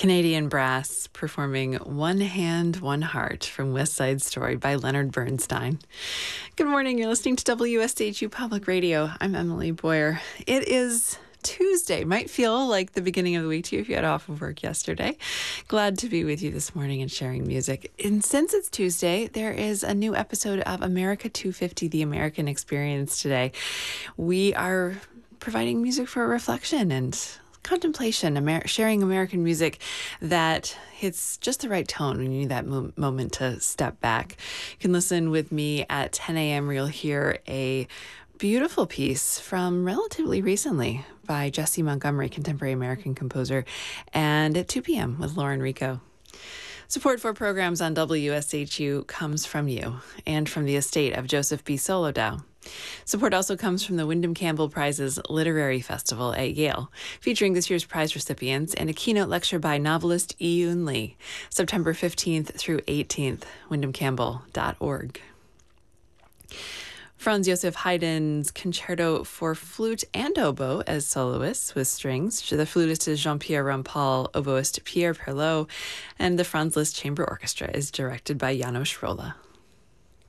Canadian Brass performing One Hand, One Heart from West Side Story by Leonard Bernstein. Good morning. You're listening to WSHU Public Radio. I'm Emily Boyer. It is Tuesday. Might feel like the beginning of the week to you if you had off of work yesterday. Glad to be with you this morning and sharing music. And since it's Tuesday, there is a new episode of America 250, The American Experience today. We are providing music for reflection and contemplation, sharing American music that hits just the right tone when you need that moment to step back. You can listen with me at 10 a.m. where you'll hear a beautiful piece from relatively recently by Jessie Montgomery, contemporary American composer, and at 2 p.m. with Lauren Rico. Support for programs on WSHU comes from you and from the estate of Joseph B. Solodow. Support also comes from the Wyndham Campbell Prize's Literary Festival at Yale, featuring this year's prize recipients and a keynote lecture by novelist Iyun Lee, September 15th through 18th, wyndhamcampbell.org. Franz Joseph Haydn's Concerto for Flute and Oboe as soloist with strings. The flutist is Jean-Pierre Rampal, oboist Pierre Perlot, and the Franz Liszt Chamber Orchestra is directed by Janos Rolla.